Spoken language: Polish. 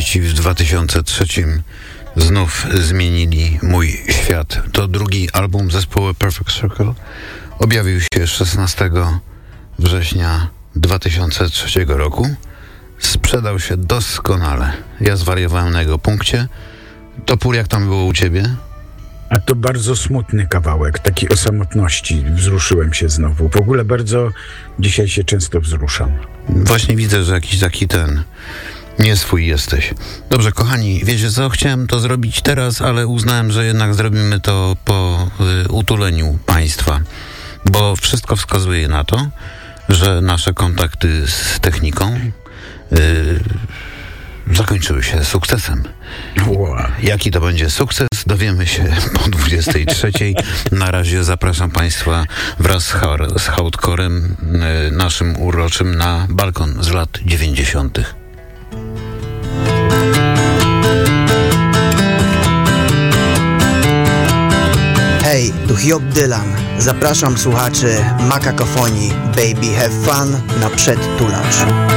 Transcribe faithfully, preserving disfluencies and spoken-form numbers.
Ci w dwa tysiące trzecim znów zmienili mój świat. To drugi album zespołu Perfect Circle. Objawił się szesnastego września dwa tysiące trzeciego roku. Sprzedał się doskonale. Ja zwariowałem na jego punkcie. Topór, jak tam było u ciebie? A to bardzo smutny kawałek, taki o samotności. Wzruszyłem się znowu. W ogóle bardzo dzisiaj się często wzruszam. Właśnie widzę, że jakiś taki ten nie swój jesteś. Dobrze, kochani, wiecie co? Chciałem to zrobić teraz, ale uznałem, że jednak zrobimy to po y, utuleniu państwa. Bo wszystko wskazuje na to, że nasze kontakty z techniką y, zakończyły się sukcesem. Wow. Jaki to będzie sukces, dowiemy się po dwudziestej trzeciej. Na razie zapraszam Państwa wraz z, ha- z hardcorem y, naszym uroczym na balkon z lat dziewięćdziesiątych. Hej, tu Hiob Dylan. Zapraszam słuchaczy Makakofonii Baby Have Fun na przedtulacz.